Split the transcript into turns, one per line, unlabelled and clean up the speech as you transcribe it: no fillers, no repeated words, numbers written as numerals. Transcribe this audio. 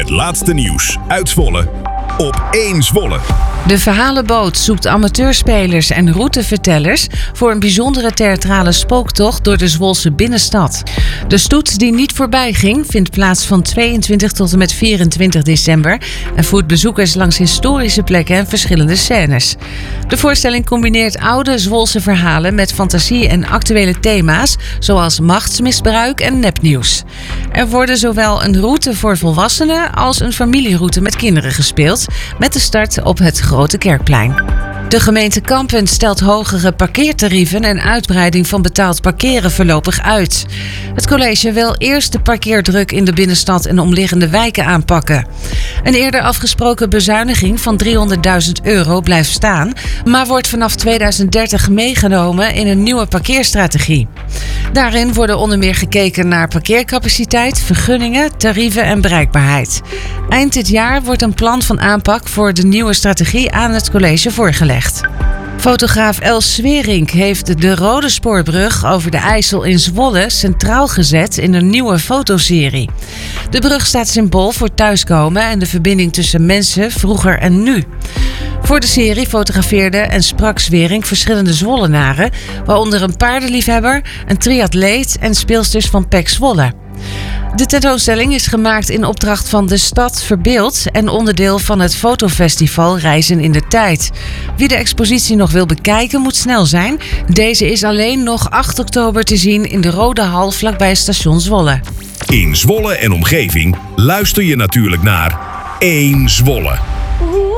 Het laatste nieuws uit Zwolle op 1 Zwolle.
De Verhalenboot zoekt amateurspelers en routevertellers voor een bijzondere theatrale spooktocht door de Zwolse binnenstad. De stoet die niet voorbij ging vindt plaats van 22 tot en met 24 december en voert bezoekers langs historische plekken en verschillende scènes. De voorstelling combineert oude Zwolse verhalen met fantasie en actuele thema's zoals machtsmisbruik en nepnieuws. Er worden zowel een route voor volwassenen als een familieroute met kinderen gespeeld, met de start op het Grote Kerkplein. De gemeente Kampen stelt hogere parkeertarieven en uitbreiding van betaald parkeren voorlopig uit. Het college wil eerst de parkeerdruk in de binnenstad en omliggende wijken aanpakken. Een eerder afgesproken bezuiniging van €300.000 blijft staan, maar wordt vanaf 2030 meegenomen in een nieuwe parkeerstrategie. Daarin worden onder meer gekeken naar parkeercapaciteit, vergunningen, tarieven en bereikbaarheid. Eind dit jaar wordt een plan van aanpak voor de nieuwe strategie aan het college voorgelegd. Fotograaf Els Swerink heeft de Rode Spoorbrug over de IJssel in Zwolle centraal gezet in een nieuwe fotoserie. De brug staat symbool voor thuiskomen en de verbinding tussen mensen vroeger en nu. Voor de serie fotografeerde en sprak Swerink verschillende Zwollenaren, waaronder een paardenliefhebber, een triatleet en speelsters van PEC Zwolle. De tentoonstelling is gemaakt in opdracht van De Stad Verbeeld en onderdeel van het fotofestival Reizen in de Tijd. Wie de expositie nog wil bekijken moet snel zijn. Deze is alleen nog 8 oktober te zien in de Rode Hal vlakbij station Zwolle.
In Zwolle en omgeving luister je natuurlijk naar 1 Zwolle.